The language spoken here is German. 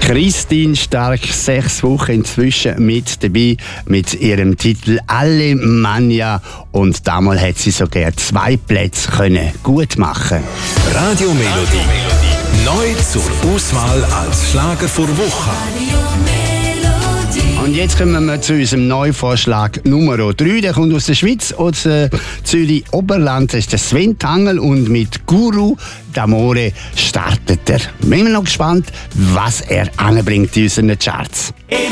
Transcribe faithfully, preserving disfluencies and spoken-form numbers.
Christine Stark, sechs Wochen inzwischen mit dabei mit ihrem Titel Alemannia. Und damals hat sie sogar zwei Plätze können gut machen. Radiomelodie. Neu zur Auswahl als Schlager vor Woche. Und jetzt kommen wir zu unserem Neuvorschlag Nummer drei. Der kommt aus der Schweiz, aus äh, Zürich Oberland. Das ist der Sven Tangl und mit Guru d'Amore startet er. Wir sind noch gespannt, was er anbringt in unseren Charts.